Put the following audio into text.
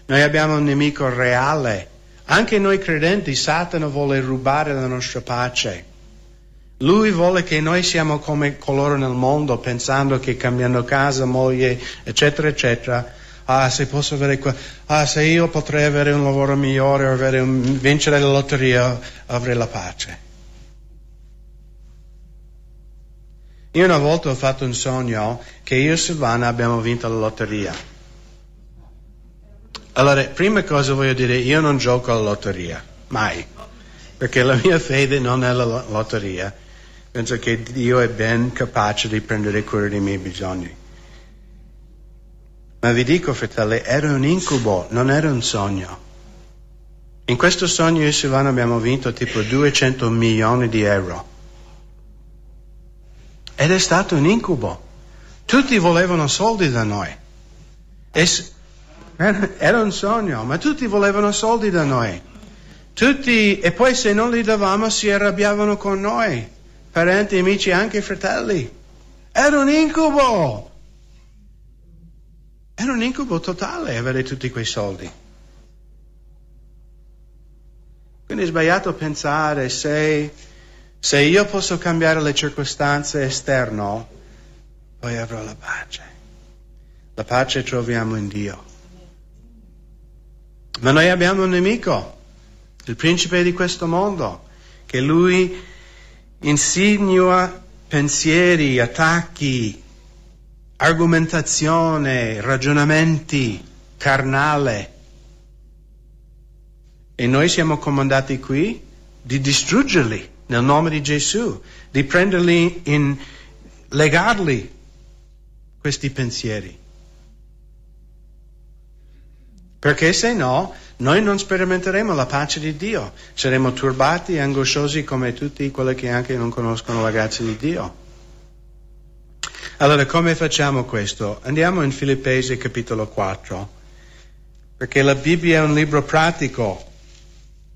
Noi abbiamo un nemico reale. Anche noi credenti, Satana vuole rubare la nostra pace. Lui vuole che noi siamo come coloro nel mondo, pensando che cambiando casa, moglie, eccetera, eccetera, se posso avere se io potrei avere un lavoro migliore o vincere la lotteria, avrei la pace. Io una volta ho fatto un sogno che io e Silvana abbiamo vinto la lotteria. Allora, prima cosa voglio dire, io non gioco alla lotteria, mai, perché la mia fede non è la lotteria. Penso che Dio è ben capace di prendere cura dei miei bisogni. Ma vi dico, fratelli, era un incubo, non era un sogno. In questo sogno io e Silvana abbiamo vinto tipo 200 milioni di euro. Ed è stato un incubo. Tutti volevano soldi da noi. Era un sogno, ma tutti volevano soldi da noi. Tutti, e poi se non li davamo si arrabbiavano con noi. Parenti, amici, anche fratelli. Era un incubo. Era un incubo totale avere tutti quei soldi. Quindi è sbagliato pensare se io posso cambiare le circostanze esterne, poi avrò la pace. La pace troviamo in Dio. Ma noi abbiamo un nemico, il principe di questo mondo, che lui insinua pensieri, attacchi, argomentazione, ragionamenti carnale. E noi siamo comandati qui di distruggerli nel nome di Gesù, di prenderli legarli, questi pensieri. Perché se no, noi non sperimenteremo la pace di Dio. Saremo turbati e angosciosi come tutti quelli che anche non conoscono la grazia di Dio. Allora, come facciamo questo? Andiamo in Filippesi capitolo 4, perché la Bibbia è un libro pratico.